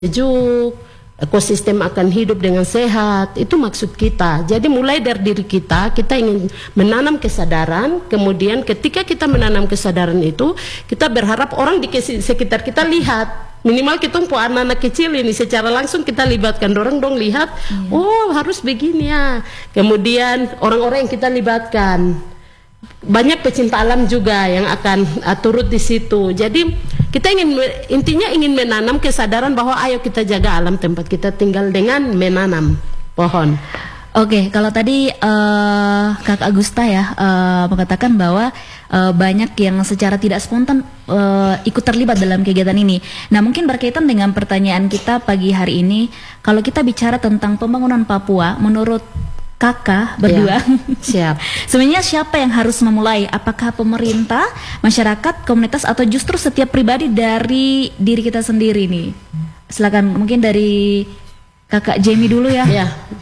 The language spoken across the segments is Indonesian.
sejuk, ekosistem akan hidup dengan sehat. Itu maksud kita. Jadi mulai dari diri kita ingin menanam kesadaran. Kemudian ketika kita menanam kesadaran itu, kita berharap orang di sekitar kita lihat. Minimal kita anak-anak kecil ini secara langsung kita libatkan, dorong dong lihat, oh harus begini ya. Kemudian orang-orang yang kita libatkan, banyak pecinta alam juga yang akan turut di situ. Jadi kita intinya ingin menanam kesadaran bahwa ayo kita jaga alam tempat kita tinggal dengan menanam pohon. Oke, kalau tadi Kak Agusta ya mengatakan bahwa banyak yang secara tidak spontan ikut terlibat dalam kegiatan ini. Nah, mungkin berkaitan dengan pertanyaan kita pagi hari ini, kalau kita bicara tentang pembangunan Papua, menurut Kakak berdua, siap. Sebenarnya siapa yang harus memulai? Apakah pemerintah, masyarakat, komunitas, atau justru setiap pribadi dari diri kita sendiri nih? Silakan, mungkin dari Kakak Jamie dulu ya.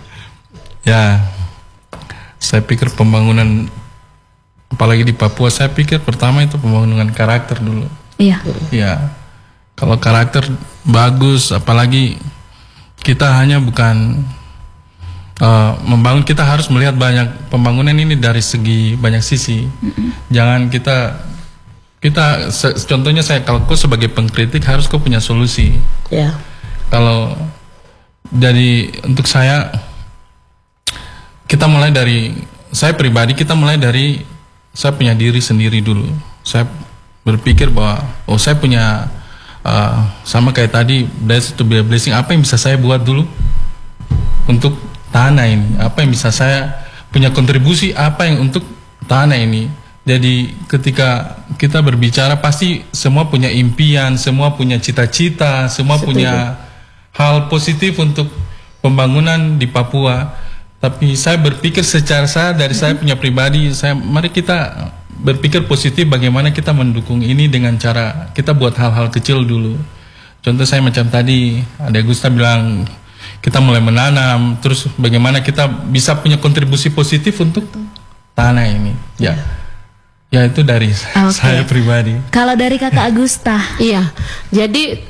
Ya, saya pikir pembangunan, apalagi di Papua, saya pikir pertama itu pembangunan karakter dulu. Iya. Ya, kalau karakter bagus, apalagi kita hanya bukan membangun, kita harus melihat banyak pembangunan ini dari segi banyak sisi. Jangan kita contohnya saya, kalau kau sebagai pengkritik harus kau punya solusi. Ya. Kalau jadi untuk saya, kita mulai dari saya pribadi, kita mulai dari saya punya diri sendiri dulu. Saya berpikir bahwa saya punya sama kayak tadi, bless to be a blessing, apa yang bisa saya buat dulu untuk tanah ini, apa yang bisa saya punya kontribusi apa yang untuk tanah ini. Jadi ketika kita berbicara pasti semua punya impian, semua punya cita-cita, semua punya hal positif untuk pembangunan di Papua. Tapi saya berpikir secara dari saya punya pribadi, mari kita berpikir positif bagaimana kita mendukung ini dengan cara kita buat hal-hal kecil dulu. Contoh saya macam tadi, ada Gusta bilang kita mulai menanam, terus bagaimana kita bisa punya kontribusi positif untuk tanah ini. Ya itu dari saya pribadi. Kalau dari Kakak Agusta, iya. Jadi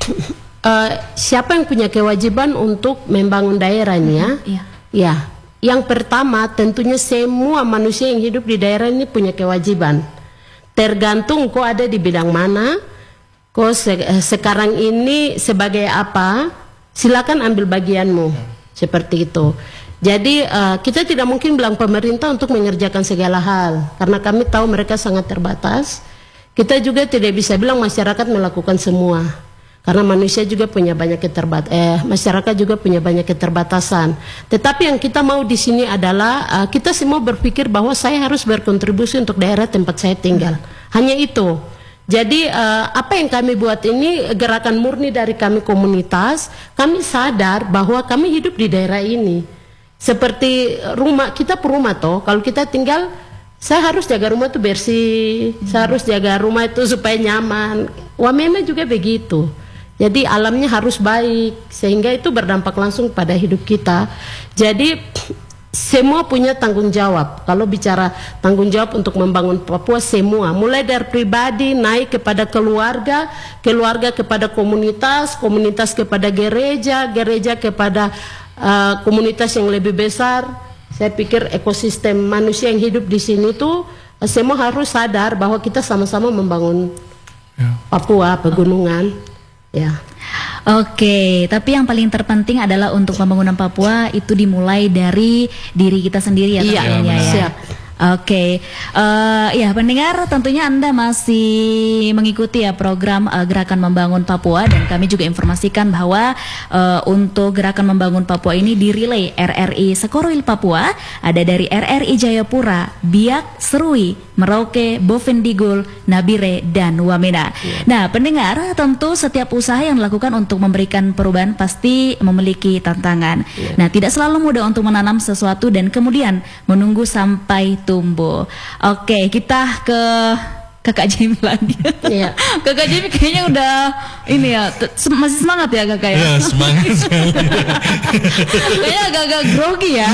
siapa yang punya kewajiban untuk membangun daerah ini ya? Ya. Yang pertama tentunya semua manusia yang hidup di daerah ini punya kewajiban. Tergantung kau ada di bidang mana, kau sekarang ini sebagai apa, silakan ambil bagianmu. Seperti itu. Jadi kita tidak mungkin bilang pemerintah untuk mengerjakan segala hal, karena kami tahu mereka sangat terbatas. Kita juga tidak bisa bilang masyarakat melakukan semua, karena manusia juga punya banyak masyarakat juga punya banyak keterbatasan. Tetapi yang kita mau di sini adalah kita semua berpikir bahwa saya harus berkontribusi untuk daerah tempat saya tinggal. Hanya itu. Jadi apa yang kami buat ini gerakan murni dari kami komunitas. Kami sadar bahwa kami hidup di daerah ini. Seperti rumah, kita perumah toh, kalau kita tinggal, saya harus jaga rumah itu bersih, saya harus jaga rumah itu supaya nyaman. Wamena juga begitu. Jadi alamnya harus baik, sehingga itu berdampak langsung pada hidup kita. Jadi semua punya tanggung jawab. Kalau bicara tanggung jawab untuk membangun Papua, semua, mulai dari pribadi naik kepada keluarga, keluarga kepada komunitas, komunitas kepada gereja, gereja kepada komunitas yang lebih besar. Saya pikir ekosistem manusia yang hidup di sini tuh semua harus sadar bahwa kita sama-sama membangun Papua, pegunungan. Ya. Oke, tapi yang paling terpenting adalah untuk pembangunan Papua itu dimulai dari diri kita sendiri ya. Iya, siap. Oke, ya pendengar, tentunya Anda masih mengikuti ya program Gerakan Membangun Papua, dan kami juga informasikan bahwa untuk Gerakan Membangun Papua ini direlay RRI Sekoruil Papua, ada dari RRI Jayapura, Biak, Serui, Merauke, Bovendigul, Nabire, dan Wamena. Nah, pendengar, tentu setiap usaha yang dilakukan untuk memberikan perubahan pasti memiliki tantangan. Nah, tidak selalu mudah untuk menanam sesuatu dan kemudian menunggu sampai tumbuh. Oke, kita ke Kakak Jamie lagi. Iya. Kakak Jamie kayaknya udah ini ya, masih semangat ya Kakak ya? Iya, semangat sekali. Kayaknya agak-agak grogi ya.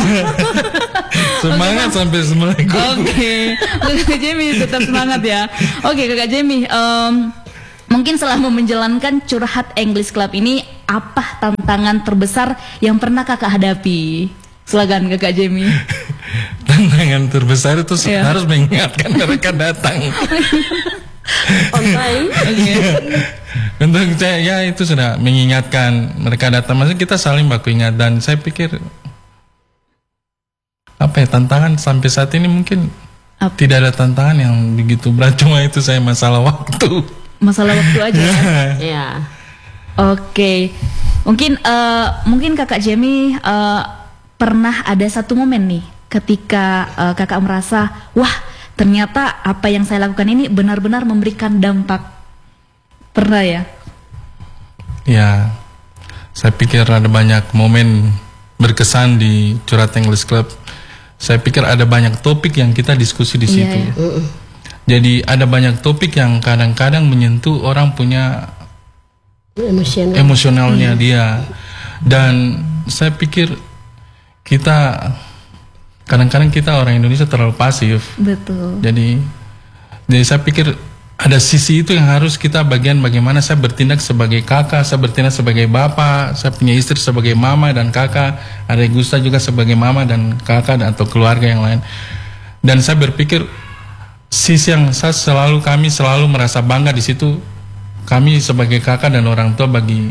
Semangat sampai mulai grogi. Oke. Kakak Jamie tetap semangat ya. Oke, Kakak Jamie, Mungkin selama menjalankan Curhat English Club ini, apa tantangan terbesar yang pernah kakak hadapi? Silakan kakak Jamie. Tantangan terbesar itu harus mengingatkan mereka datang. On time. Untuk saya ya itu sudah mengingatkan mereka datang. Maksudnya kita saling baku ingat, dan saya pikir apa ya, tantangan sampai saat ini mungkin tidak ada tantangan yang begitu berat, cuma itu saya masalah waktu. Masalah waktu aja. Ya. Oke. Mungkin kakak Jamie pernah ada satu momen nih ketika kakak merasa, wah ternyata apa yang saya lakukan ini benar-benar memberikan dampak. Pernah ya? Ya, saya pikir ada banyak momen berkesan di Curhat English Club. Saya pikir ada banyak topik yang kita diskusi di situ. Iya. Jadi ada banyak topik yang kadang-kadang menyentuh orang punya emosionalnya dia. Dan saya pikir kita kadang-kadang kita orang Indonesia terlalu pasif. Betul. Jadi saya pikir ada sisi itu yang harus kita bagian bagaimana saya bertindak sebagai kakak, saya bertindak sebagai bapak, saya punya istri sebagai mama dan kakak, ada Gusta juga sebagai mama dan kakak atau keluarga yang lain. Dan saya berpikir sisi yang kami selalu merasa bangga di situ, kami sebagai kakak dan orang tua bagi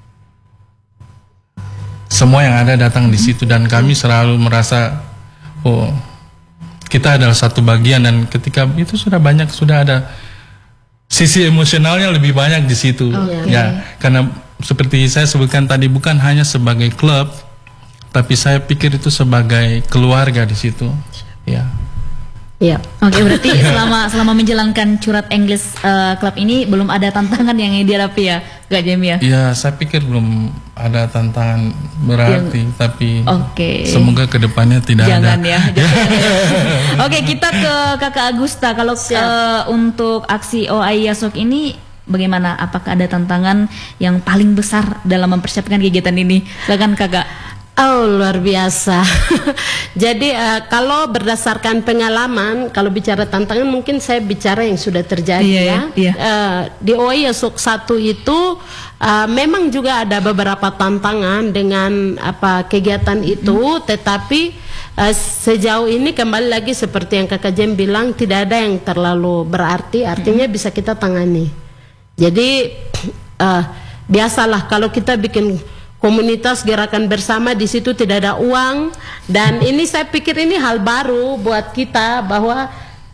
semua yang ada datang di situ, dan kami selalu merasa oh kita adalah satu bagian, dan ketika itu sudah ada sisi emosionalnya lebih banyak di situ. Ya, karena seperti saya sebutkan tadi, bukan hanya sebagai klub, tapi saya pikir itu sebagai keluarga di situ. Ya. Iya. Oke, berarti selama menjalankan Curhat English Club ini belum ada tantangan yang dihadapi ya, Kak Jamie ya? Iya, saya pikir belum ada tantangan berarti, tapi semoga kedepannya tidak jangan ada. Ya. Oke, kita ke Kakak Agusta. Kalau untuk aksi OAI Yasok ini bagaimana? Apakah ada tantangan yang paling besar dalam mempersiapkan kegiatan ini? Silakan Kakak. Oh, luar biasa. Jadi kalau berdasarkan pengalaman, kalau bicara tantangan mungkin saya bicara yang sudah terjadi di OAI Yasok 1 itu memang juga ada beberapa tantangan dengan kegiatan itu, tetapi sejauh ini kembali lagi seperti yang Kakak Jem bilang, tidak ada yang terlalu berarti, artinya bisa kita tangani. Jadi biasalah kalau kita bikin komunitas gerakan bersama, di situ tidak ada uang, dan ini saya pikir ini hal baru buat kita, bahwa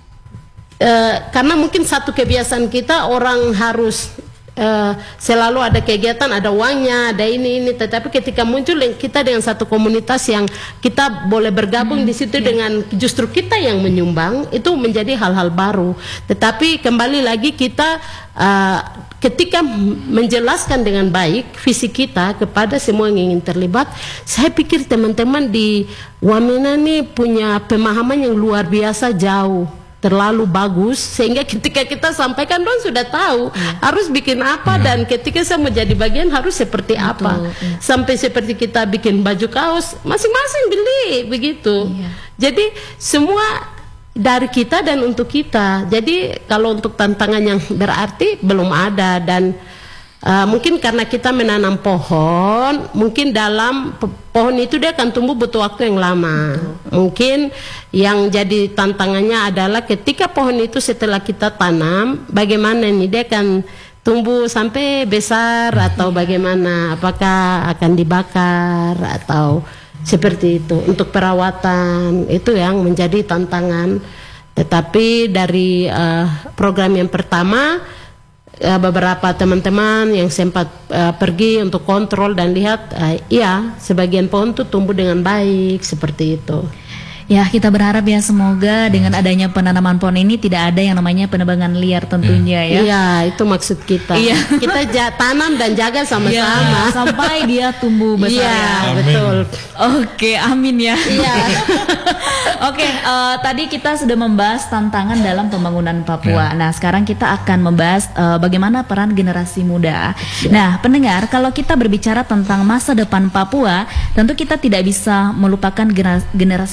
karena mungkin satu kebiasaan kita orang harus selalu ada kegiatan, ada uangnya, ada ini, tetapi ketika muncul kita dengan satu komunitas yang kita boleh bergabung di situ dengan justru kita yang menyumbang, itu menjadi hal-hal baru. Tetapi kembali lagi kita ketika menjelaskan dengan baik visi kita kepada semua yang ingin terlibat, saya pikir teman-teman di Wamena ini punya pemahaman yang luar biasa, jauh terlalu bagus, sehingga ketika kita sampaikan dong sudah tahu harus bikin apa, dan ketika saya mau jadi bagian harus seperti apa, sampai seperti kita bikin baju kaos masing-masing beli begitu. Jadi semua dari kita dan untuk kita. Jadi kalau untuk tantangan yang berarti belum ada, dan mungkin karena kita menanam pohon, mungkin dalam pohon itu dia akan tumbuh butuh waktu yang lama. Mungkin yang jadi tantangannya adalah ketika pohon itu setelah kita tanam, bagaimana nih dia akan tumbuh sampai besar atau bagaimana, apakah akan dibakar atau seperti itu. Untuk perawatan itu yang menjadi tantangan. Tetapi dari program yang pertama, beberapa teman-teman yang sempat pergi untuk kontrol dan lihat, sebagian pohon tuh tumbuh dengan baik seperti itu. Ya, kita berharap ya semoga dengan adanya penanaman pohon ini tidak ada yang namanya penebangan liar tentunya ya. Iya, itu maksud kita. Kita tanam dan jaga sama-sama sampai dia tumbuh besar. Iya, betul. Oke, amin ya. Iya. Oke, tadi kita sudah membahas tantangan dalam pembangunan Papua. Nah, sekarang kita akan membahas bagaimana peran generasi muda. Nah, pendengar, kalau kita berbicara tentang masa depan Papua, tentu kita tidak bisa melupakan generasi muda.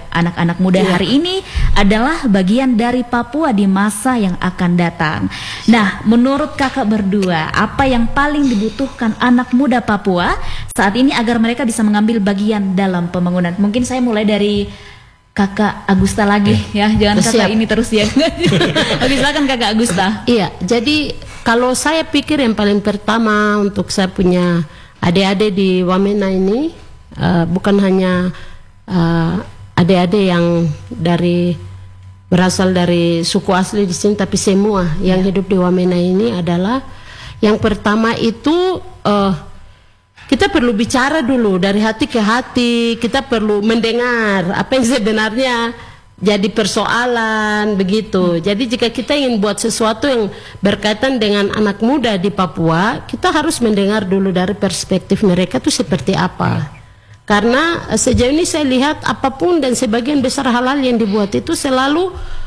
Anak-anak muda hari ini adalah bagian dari Papua di masa yang akan datang. Nah, menurut kakak berdua, apa yang paling dibutuhkan anak muda Papua saat ini agar mereka bisa mengambil bagian dalam pembangunan? Mungkin saya mulai dari Kakak Agusta lagi ya, jangan kakak ini terus ya. Oke, silakan Kakak Agusta. Iya, jadi kalau saya pikir yang paling pertama untuk saya punya adik-adik di Wamena ini, bukan hanya adik-adik yang berasal dari suku asli di sini, tapi semua yang hidup di Wamena ini adalah yang pertama itu kita perlu bicara dulu dari hati ke hati. Kita perlu mendengar apa yang sebenarnya jadi persoalan begitu. Jadi jika kita ingin buat sesuatu yang berkaitan dengan anak muda di Papua, kita harus mendengar dulu dari perspektif mereka itu seperti apa. Karena sejauh ini saya lihat apapun dan sebagian besar hal-hal yang dibuat itu selalu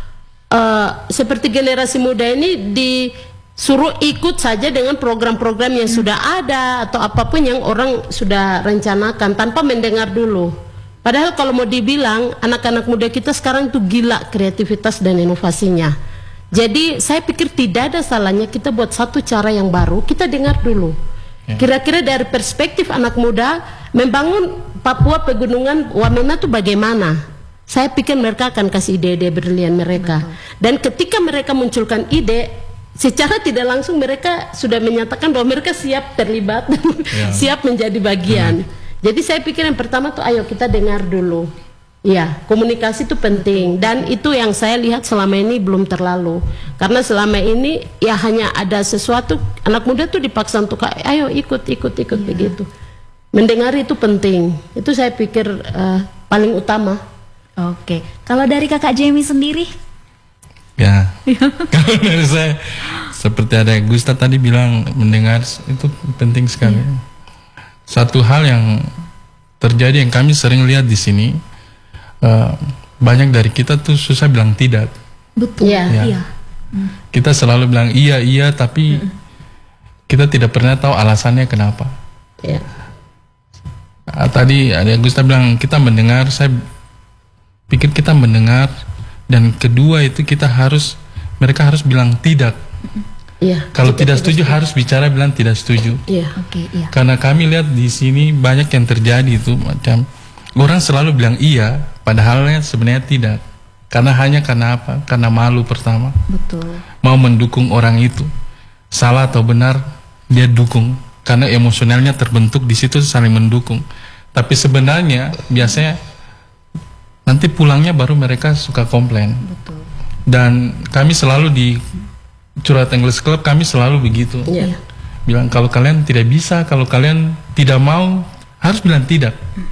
seperti generasi muda ini disuruh ikut saja dengan program-program yang sudah ada atau apapun yang orang sudah rencanakan tanpa mendengar dulu. Padahal kalau mau dibilang anak-anak muda kita sekarang itu gila kreativitas dan inovasinya. Jadi saya pikir tidak ada salahnya kita buat satu cara yang baru, kita dengar dulu. Kira-kira dari perspektif anak muda membangun Papua pegunungan Wamena itu bagaimana? Saya pikir mereka akan kasih ide-ide brilian mereka. Dan ketika mereka munculkan ide, secara tidak langsung mereka sudah menyatakan bahwa mereka siap terlibat, siap menjadi bagian. Jadi saya pikir yang pertama tuh ayo kita dengar dulu. Ya, komunikasi itu penting dan itu yang saya lihat selama ini belum terlalu. Karena selama ini ya hanya ada sesuatu anak muda tuh dipaksa untuk ayo ikut begitu. Mendengar itu penting. Itu saya pikir paling utama. Oke. Kalau dari Kakak Jamie sendiri? Ya, kalau dari saya seperti ada Gusta tadi bilang mendengar itu penting sekali. Satu hal yang terjadi yang kami sering lihat di sini, banyak dari kita tuh susah bilang tidak. Betul. Iya. Kita selalu bilang iya tapi kita tidak pernah tahu alasannya kenapa. Tadi ada Gusta bilang kita mendengar, saya pikir kita mendengar. Dan kedua itu mereka harus bilang tidak. Kalau tidak setuju harus bicara bilang tidak setuju. Karena kami lihat di sini banyak yang terjadi itu macam orang selalu bilang iya, padahalnya sebenarnya tidak. Karena apa? Karena malu pertama. Betul. Mau mendukung orang itu, salah atau benar dia dukung. Karena emosionalnya terbentuk di situ saling mendukung. Tapi sebenarnya biasanya nanti pulangnya baru mereka suka komplain. Betul. Dan kami selalu di Curhat English Club kami selalu begitu. Bilang kalau kalian tidak bisa, kalau kalian tidak mau, harus bilang tidak.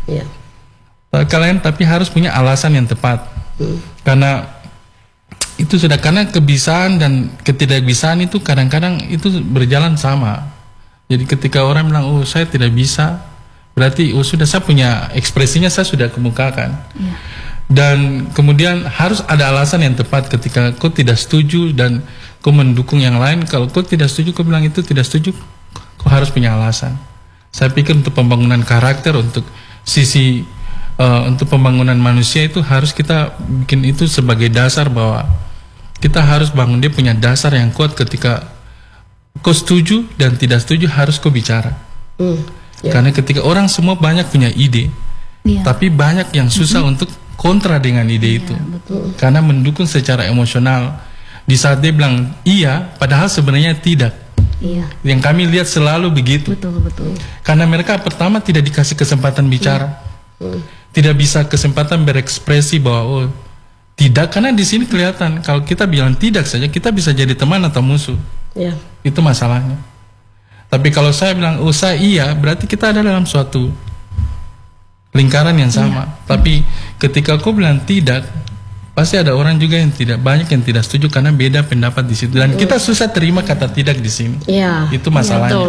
Kalian tapi harus punya alasan yang tepat. Karena itu sudah, karena kebisaan dan ketidakbisaan itu kadang-kadang itu berjalan sama. Jadi ketika orang bilang oh saya tidak bisa, berarti oh sudah saya punya ekspresinya, saya sudah kemukakan. Dan kemudian harus ada alasan yang tepat ketika kau tidak setuju dan kau mendukung yang lain. Kalau kau tidak setuju, kau bilang itu tidak setuju, kau harus punya alasan. Saya pikir untuk pembangunan karakter, untuk sisi untuk pembangunan manusia itu harus kita bikin itu sebagai dasar bahwa kita harus bangun dia punya dasar yang kuat. Ketika kau setuju dan tidak setuju harus kau bicara. Karena ketika orang semua banyak punya ide, tapi banyak yang susah untuk kontra dengan ide itu. Karena mendukung secara emosional. Di saat dia bilang iya, padahal sebenarnya tidak. Yang kami lihat selalu begitu. Karena mereka pertama tidak dikasih kesempatan bicara, tidak bisa kesempatan berekspresi bahwa oh tidak. Karena di sini kelihatan kalau kita bilang tidak saja kita bisa jadi teman atau musuh. Itu masalahnya. Tapi kalau saya bilang oh saya iya, berarti kita ada dalam suatu lingkaran yang sama. Tapi ketika kau bilang tidak, pasti ada orang juga yang tidak, banyak yang tidak setuju karena beda pendapat di situ. Dan kita susah terima kata tidak di sini. Itu masalahnya.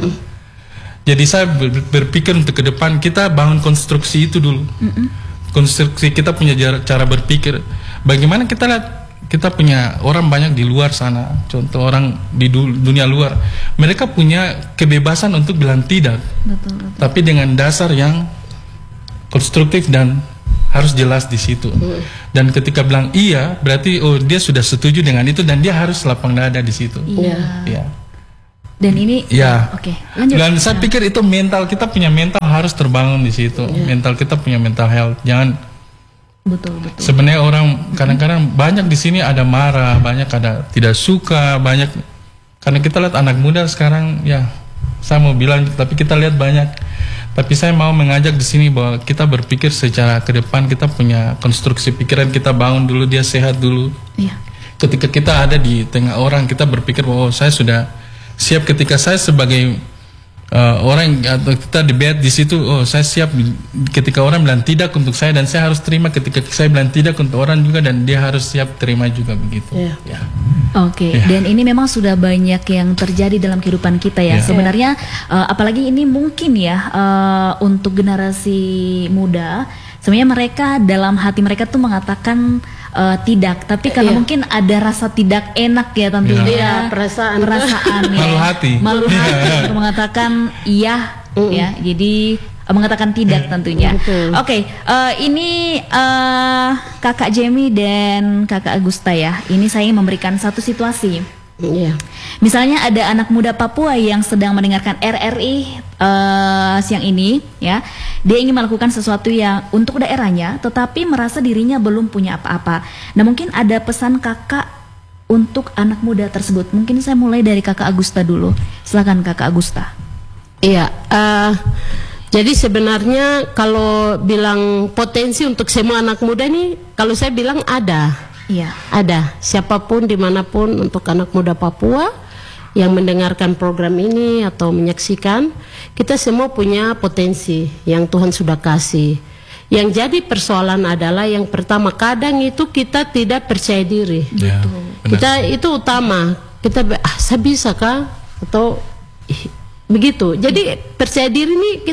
Jadi saya berpikir untuk ke depan kita bangun konstruksi itu dulu. Konstruksi kita punya cara berpikir. Bagaimana kita lihat, kita punya orang banyak di luar sana, contoh orang di dunia luar, mereka punya kebebasan untuk bilang tidak, tapi dengan dasar yang konstruktif dan harus jelas di situ. Dan ketika bilang iya, berarti dia sudah setuju dengan itu dan dia harus lapang dada di situ. Iya. Dan ini oke, lanjut. Dan saya pikir itu mental kita punya mental harus terbangun di situ. Mental kita punya mental health. Jangan betul. Sebenarnya orang kadang-kadang banyak di sini ada marah, banyak ada tidak suka, banyak karena kita lihat anak muda sekarang saya mau bilang tapi kita lihat banyak. Tapi saya mau mengajak di sini bahwa kita berpikir secara ke depan, kita punya konstruksi pikiran, kita bangun dulu, dia sehat dulu. Ketika kita ada di tengah orang, kita berpikir bahwa saya sudah siap. Ketika saya sebagai orang atau kita debat di situ, saya siap ketika orang bilang tidak untuk saya dan saya harus terima. Ketika saya bilang tidak untuk orang juga dan dia harus siap terima juga begitu. Oke. Dan ini memang sudah banyak yang terjadi dalam kehidupan kita ya. Sebenarnya apalagi ini mungkin untuk generasi muda, sebenarnya mereka dalam hati mereka tuh mengatakan tidak, tapi karena mungkin ada rasa tidak enak ya tentunya, perasaan malu hati untuk mengatakan iya ya, jadi mengatakan tidak tentunya. Oke, ini Kakak Jamie dan Kakak Agusta ya, ini saya memberikan satu situasi. Misalnya ada anak muda Papua yang sedang mendengarkan RRI siang ini ya, dia ingin melakukan sesuatu yang untuk daerahnya tetapi merasa dirinya belum punya apa-apa. Nah, mungkin ada pesan kakak untuk anak muda tersebut. Mungkin saya mulai dari Kakak Agusta dulu. Silakan Kakak Agusta. Jadi sebenarnya kalau bilang potensi untuk semua anak muda nih, kalau saya bilang ada. Ada, siapapun dimanapun untuk anak muda Papua yang mendengarkan program ini atau menyaksikan, kita semua punya potensi yang Tuhan sudah kasih. Yang jadi persoalan adalah yang pertama, kadang itu kita tidak percaya diri. Kita itu utama, kita saya bisa kah? Atau begitu. Jadi percaya diri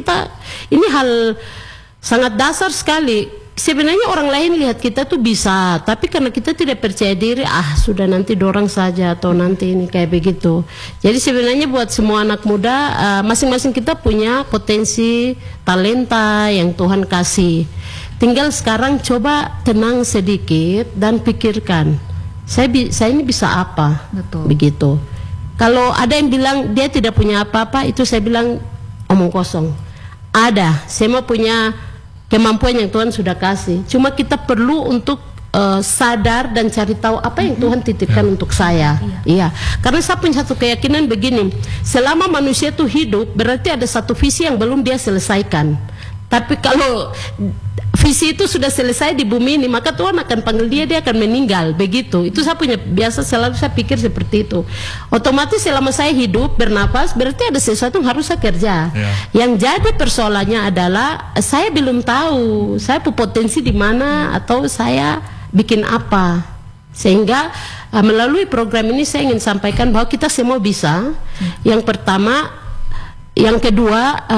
ini hal sangat dasar sekali. Sebenarnya orang lain lihat kita tuh bisa, tapi karena kita tidak percaya diri, sudah nanti dorang saja atau nanti ini kayak begitu. Jadi sebenarnya buat semua anak muda, masing-masing kita punya potensi, talenta yang Tuhan kasih. Tinggal sekarang coba tenang sedikit dan pikirkan, saya ini bisa apa? Begitu. Kalau ada yang bilang dia tidak punya apa-apa, itu saya bilang omong kosong. Ada, semua punya kemampuan yang Tuhan sudah kasih. Cuma kita perlu untuk sadar dan cari tahu apa yang Tuhan titipkan untuk saya. Karena saya punya satu keyakinan begini, selama manusia itu hidup, berarti ada satu visi yang belum dia selesaikan. Tapi kalau visi itu sudah selesai di bumi ini, maka Tuhan akan panggil dia akan meninggal, begitu. Itu saya punya, selalu saya pikir seperti itu. Otomatis selama saya hidup, bernafas, berarti ada sesuatu yang harus saya kerja. Yang jadi persoalannya adalah saya belum tahu saya potensi di mana atau saya bikin apa. Sehingga melalui program ini saya ingin sampaikan bahwa kita semua bisa. Yang pertama, yang kedua,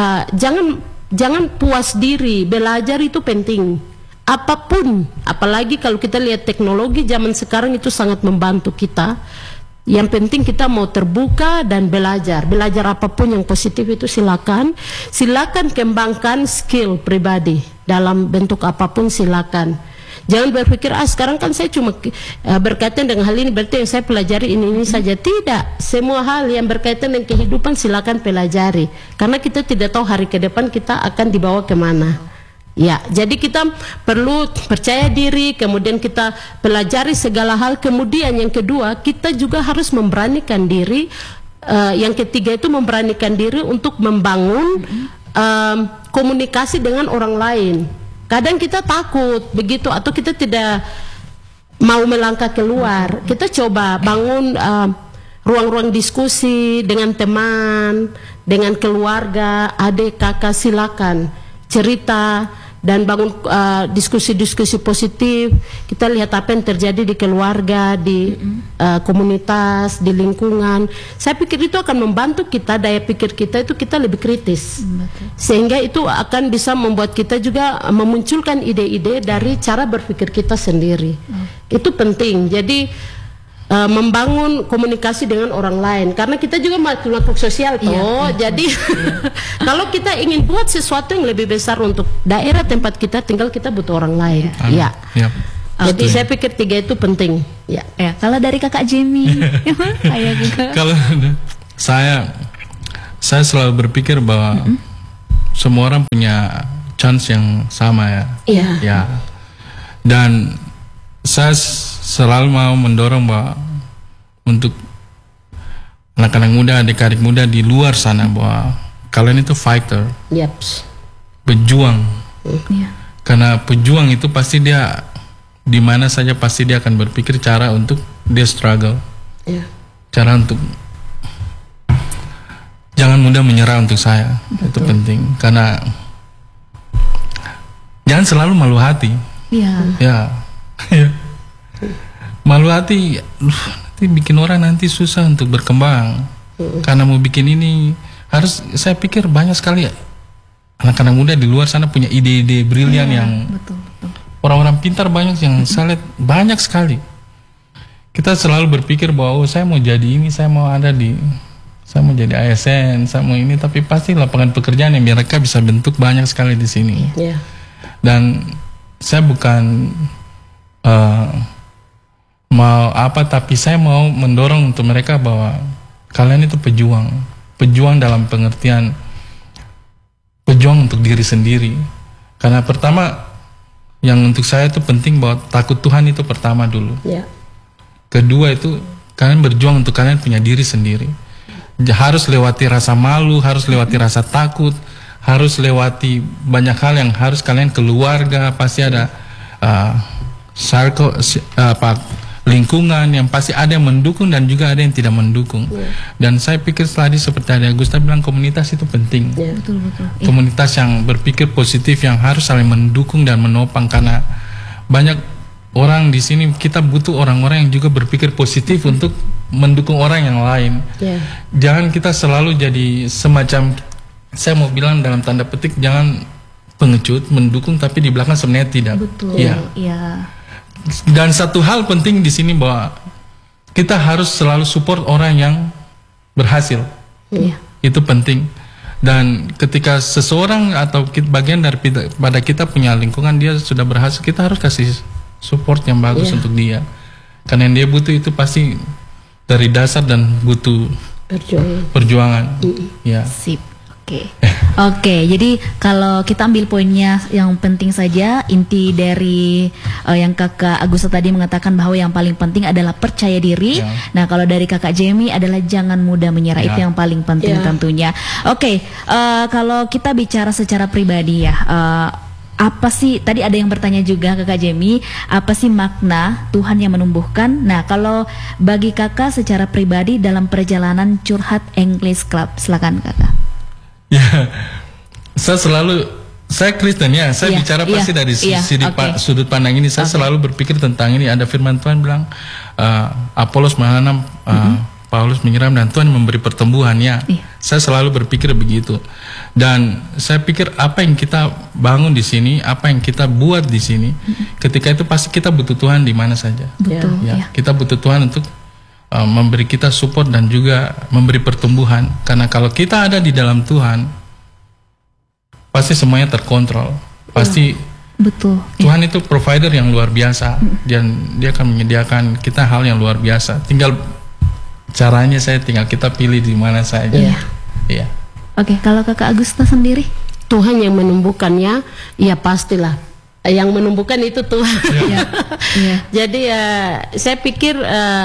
jangan puas diri, belajar itu penting. Apapun, apalagi kalau kita lihat teknologi zaman sekarang itu sangat membantu kita. Yang penting kita mau terbuka dan belajar apapun yang positif itu silakan kembangkan skill pribadi dalam bentuk apapun silakan. Jangan berpikir sekarang kan saya cuma berkaitan dengan hal ini berarti yang saya pelajari ini saja. Tidak, semua hal yang berkaitan dengan kehidupan silakan pelajari, karena kita tidak tahu hari ke depan kita akan dibawa kemana. Jadi kita perlu percaya diri, kemudian kita pelajari segala hal. Kemudian yang kedua, kita juga harus memberanikan diri. Yang ketiga itu memberanikan diri untuk membangun komunikasi dengan orang lain. Kadang kita takut begitu, atau kita tidak mau melangkah keluar. Kita coba bangun ruang-ruang diskusi dengan teman, dengan keluarga, adik, kakak, silakan cerita dan bangun diskusi-diskusi positif. Kita lihat apa yang terjadi di keluarga, di komunitas, di lingkungan. Saya pikir itu akan membantu kita, daya pikir kita itu kita lebih kritis. Sehingga itu akan bisa membuat kita juga memunculkan ide-ide dari cara berpikir kita sendiri. Itu penting. Jadi membangun komunikasi dengan orang lain, karena kita juga makhluk sosial toh. Jadi kalau kita ingin buat sesuatu yang lebih besar untuk daerah tempat kita tinggal, kita butuh orang lain. Ya. Jadi saya pikir 3 itu penting. Ya. Kalau dari Kakak Jamie, kalau saya selalu berpikir bahwa semua orang punya chance yang sama ya. Ya. Dan saya selalu mau mendorong bahwa untuk anak-anak muda, adik-adik muda di luar sana, bahwa kalian itu fighter, pejuang. Karena pejuang itu pasti dia di mana saja pasti dia akan berpikir cara untuk dia struggle, cara untuk jangan mudah menyerah untuk saya. Itu penting, karena jangan selalu malu hati. Malu hati nanti bikin orang nanti susah untuk berkembang. Karena mau bikin ini harus, saya pikir banyak sekali anak-anak muda di luar sana punya ide-ide brilian yang orang-orang pintar banyak yang saya lihat banyak sekali. Kita selalu berpikir bahwa saya mau jadi ini, saya mau jadi ASN, saya mau ini, tapi pasti lapangan pekerjaan yang mereka bisa bentuk banyak sekali di sini. Dan saya bukan mau apa, tapi saya mau mendorong untuk mereka bahwa kalian itu pejuang dalam pengertian pejuang untuk diri sendiri. Karena pertama yang untuk saya itu penting bahwa takut Tuhan itu pertama dulu. Kedua itu kalian berjuang untuk kalian punya diri sendiri. Harus lewati rasa malu, harus lewati rasa takut, harus lewati banyak hal yang harus kalian keluarga, pasti ada lingkungan yang pasti ada yang mendukung dan juga ada yang tidak mendukung. Dan saya pikir tadi seperti ada Gusta bilang, komunitas itu penting. Komunitas yang berpikir positif, yang harus saling mendukung dan menopang, karena banyak orang di sini kita butuh orang-orang yang juga berpikir positif untuk mendukung orang yang lain. Jangan kita selalu jadi semacam, saya mau bilang dalam tanda petik, jangan pengecut mendukung tapi di belakang sebenarnya tidak. Dan satu hal penting di sini bahwa kita harus selalu support orang yang berhasil. Itu penting. Dan ketika seseorang atau bagian daripada kita punya lingkungan dia sudah berhasil, kita harus kasih support yang bagus untuk dia. Karena yang dia butuh itu pasti dari dasar dan butuh perjuangan. Sip. Oke, jadi kalau kita ambil poinnya yang penting saja, inti dari yang Kakak Agusta tadi mengatakan bahwa yang paling penting adalah percaya diri. Nah, kalau dari Kakak Jamie adalah jangan mudah menyerah, itu yang paling penting tentunya. Oke, kalau kita bicara secara pribadi ya, apa sih, tadi ada yang bertanya juga Kakak Jamie, apa sih makna Tuhan yang menumbuhkan? Nah, kalau bagi Kakak secara pribadi dalam perjalanan Curhat English Club, silakan Kakak. Saya Kristen ya, saya bicara pasti dari sudut pandang ini. Saya selalu berpikir tentang ini. Ada firman Tuhan bilang, Apolos menanam, Paulus menyiram, dan Tuhan memberi pertumbuhan. Saya selalu berpikir begitu. Dan saya pikir apa yang kita bangun di sini, apa yang kita buat di sini, ketika itu pasti kita butuh Tuhan di mana saja. Kita butuh Tuhan untuk memberi kita support dan juga memberi pertumbuhan. Karena kalau kita ada di dalam Tuhan, pasti semuanya terkontrol. Pasti Tuhan itu provider yang luar biasa, dan dia akan menyediakan kita hal yang luar biasa. Tinggal caranya tinggal kita pilih di mana saja. Oke, kalau Kakak Agusta sendiri? Tuhan yang menumbuhkannya, ya pastilah. Yang menumbuhkan itu Tuhan. Jadi saya pikir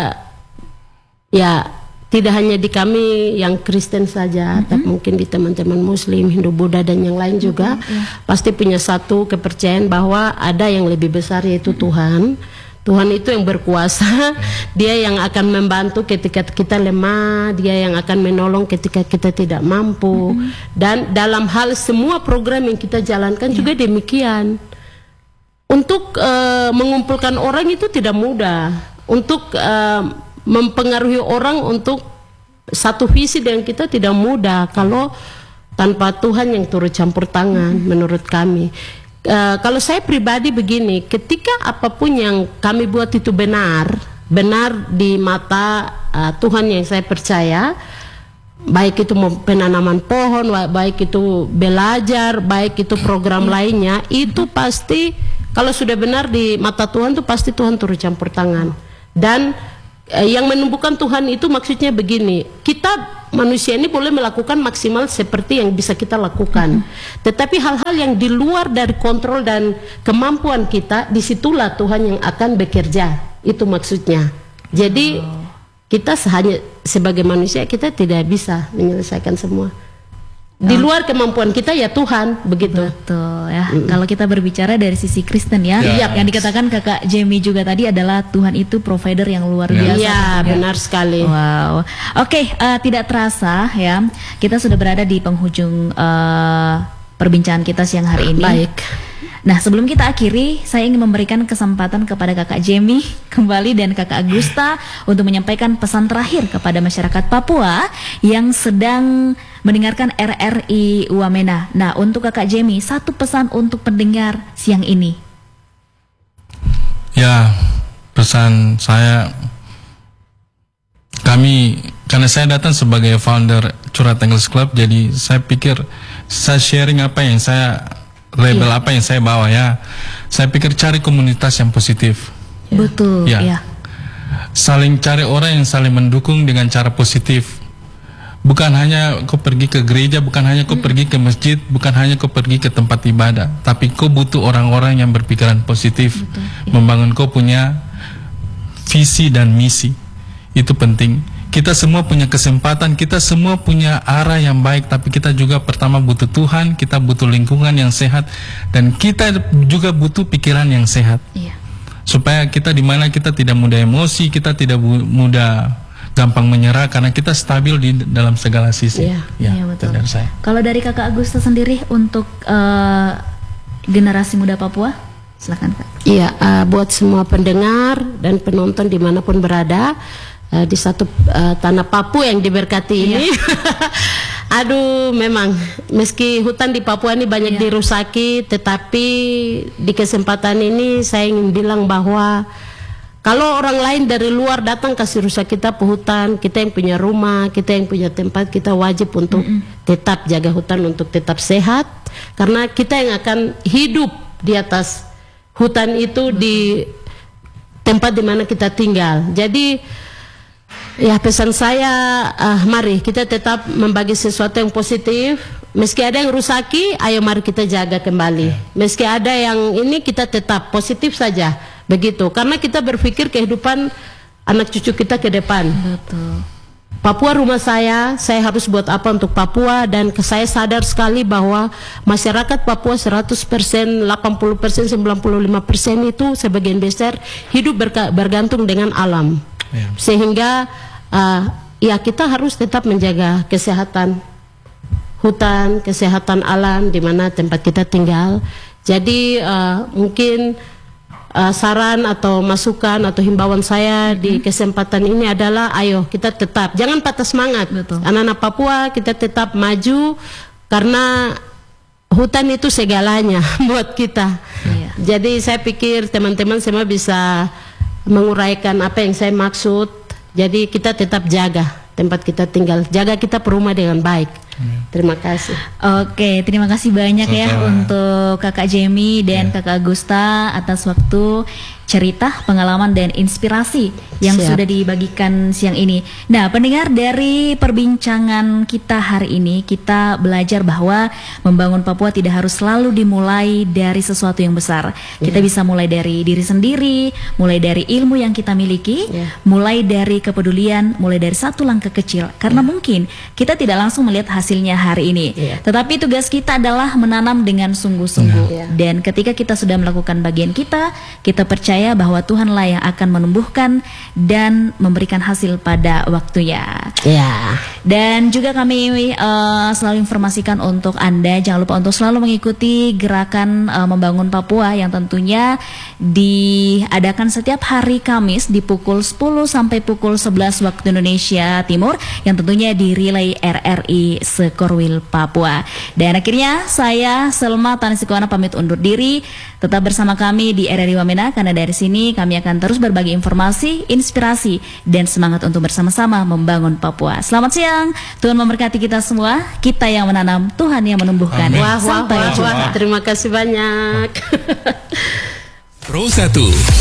tidak hanya di kami yang Kristen saja, tapi mungkin di teman-teman Muslim, Hindu, Buddha dan yang lain juga pasti punya satu kepercayaan bahwa ada yang lebih besar, yaitu Tuhan. Tuhan itu yang berkuasa, Dia yang akan membantu ketika kita lemah, Dia yang akan menolong ketika kita tidak mampu. Dan dalam hal semua program yang kita jalankan juga demikian. Untuk mengumpulkan orang itu tidak mudah. Untuk mempengaruhi orang untuk satu visi dengan kita tidak mudah kalau tanpa Tuhan yang turut campur tangan, menurut kami. Kalau saya pribadi begini, ketika apapun yang kami buat itu benar benar di mata Tuhan yang saya percaya, baik itu penanaman pohon, baik itu belajar, baik itu program lainnya, itu pasti kalau sudah benar di mata Tuhan tuh pasti Tuhan turut campur tangan. Dan yang menumbuhkan Tuhan itu maksudnya begini, kita manusia ini boleh melakukan maksimal seperti yang bisa kita lakukan, tetapi hal-hal yang di luar dari kontrol dan kemampuan kita, disitulah Tuhan yang akan bekerja. Itu maksudnya. Jadi kita hanya sebagai manusia kita tidak bisa menyelesaikan semua. Di luar kemampuan kita ya Tuhan, begitu. Betul ya. Kalau kita berbicara dari sisi Kristen ya, yang dikatakan Kakak Jamie juga tadi adalah Tuhan itu provider yang luar biasa. Iya, benar sekali. Wow. Oke, tidak terasa ya, kita sudah berada di penghujung perbincangan kita siang hari ini. Baik. Nah, sebelum kita akhiri, saya ingin memberikan kesempatan kepada Kakak Jamie kembali dan Kakak Agusta untuk menyampaikan pesan terakhir kepada masyarakat Papua yang sedang mendengarkan RRI Wamena. Nah, untuk Kakak Jamie, satu pesan untuk pendengar siang ini. Ya, pesan saya, karena saya datang sebagai founder Curhat English Club, jadi saya pikir saya sharing apa yang saya apa yang saya bawa ya. Saya pikir cari komunitas yang positif. Betul. Ya. Saling cari orang yang saling mendukung dengan cara positif. Bukan hanya kau pergi ke gereja, bukan hanya kau pergi ke masjid, bukan hanya kau pergi ke tempat ibadah, tapi kau butuh orang-orang yang berpikiran positif. Betul, membangun kau punya visi dan misi. Itu penting. Kita semua punya kesempatan, kita semua punya arah yang baik, tapi kita juga pertama butuh Tuhan, kita butuh lingkungan yang sehat, dan kita juga butuh pikiran yang sehat. Supaya kita dimana kita tidak mudah emosi, kita tidak mudah gampang menyerah, karena kita stabil di dalam segala sisi. Betul. Dari saya. Kalau dari Kakak Agusta sendiri untuk generasi muda Papua, silakan Kak. Iya, buat semua pendengar dan penonton dimanapun berada, di satu tanah Papua yang diberkati ini. Aduh, memang meski hutan di Papua ini banyak dirusaki, tetapi di kesempatan ini saya ingin bilang bahwa kalau orang lain dari luar datang kasih rusak kita ke hutan, kita yang punya rumah, kita yang punya tempat, kita wajib untuk tetap jaga hutan untuk tetap sehat, karena kita yang akan hidup di atas hutan itu di tempat dimana kita tinggal. Jadi ya, pesan saya, mari kita tetap membagi sesuatu yang positif. Meski ada yang rusaki, ayo mari kita jaga kembali. Meski ada yang ini, kita tetap positif saja, begitu. Karena kita berpikir kehidupan anak cucu kita ke depan. Betul. Papua rumah saya harus buat apa untuk Papua, dan saya sadar sekali bahwa masyarakat Papua 100%, 80%, 95% itu sebagian besar hidup bergantung dengan alam. Sehingga ya kita harus tetap menjaga kesehatan hutan, kesehatan alam di mana tempat kita tinggal. Jadi mungkin saran atau masukan atau himbauan saya di kesempatan ini adalah ayo kita tetap, jangan patah semangat. Anak-anak Papua kita tetap maju, karena hutan itu segalanya buat kita. Jadi saya pikir teman-teman semua bisa menguraikan apa yang saya maksud. Jadi kita tetap jaga tempat kita tinggal, jaga kita perumah dengan baik. Terima kasih. Oke, terima kasih banyak ya untuk Kakak Jamie dan Kakak Agusta atas waktu, cerita, pengalaman dan inspirasi yang sudah dibagikan siang ini. Nah, pendengar, dari perbincangan kita hari ini kita belajar bahwa membangun Papua tidak harus selalu dimulai dari sesuatu yang besar. Kita bisa mulai dari diri sendiri, mulai dari ilmu yang kita miliki, mulai dari kepedulian, mulai dari satu langkah kecil. Karena mungkin kita tidak langsung melihat hasilnya hari ini, tetapi tugas kita adalah menanam dengan sungguh-sungguh. Dan ketika kita sudah melakukan bagian kita percaya bahwa Tuhanlah yang akan menumbuhkan dan memberikan hasil pada waktunya. Dan juga kami selalu informasikan untuk Anda, jangan lupa untuk selalu mengikuti gerakan membangun Papua yang tentunya diadakan setiap hari Kamis di pukul 10 sampai pukul 11 waktu Indonesia Timur, yang tentunya di relay RRI Sekorwil Papua. Dan akhirnya saya Selma Tanisikuana pamit undur diri. Tetap bersama kami di RRI Wamena, karena dari di sini kami akan terus berbagi informasi, inspirasi, dan semangat untuk bersama-sama membangun Papua. Selamat siang, Tuhan memberkati kita semua. Kita yang menanam, Tuhan yang menumbuhkan. Amin. Wah, Sampai jumpa. terima kasih banyak. Pro 1